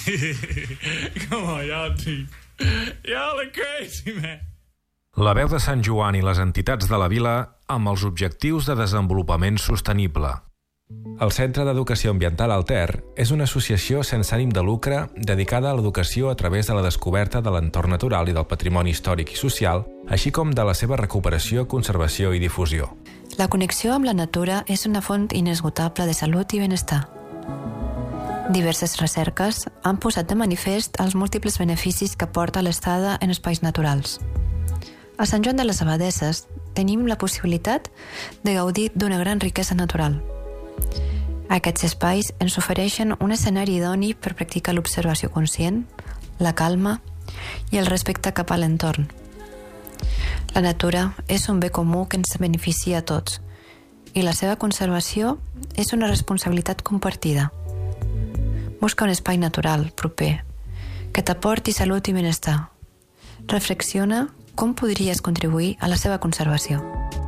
Come on, y'all are crazy, man. La veu de Sant Joan i les entitats de la vila amb els objectius de desenvolupament sostenible. El Centre d'Educació Ambiental Alter és una associació sense ànim de lucre dedicada a l'educació a través de la descoberta de l'entorn natural i del patrimoni històric i social, així com de la seva recuperació, conservació i difusió. La connexió amb la natura és una font inesgotable de salut i benestar. Diverses recerques han posat de manifest els múltiples beneficis que porta l'estada en espais naturals. A Sant Joan de les Abadesses tenim la possibilitat de gaudir d'una gran riquesa natural. Aquests espais ens ofereixen un escenari idoni per practicar l'observació conscient, la calma i el respecte cap a l'entorn. La natura és un bé comú que ens beneficia a tots i la seva conservació és una responsabilitat compartida. Busca un espai natural, proper, que t'aporti salut i benestar. Reflexiona com podries contribuir a la seva conservació.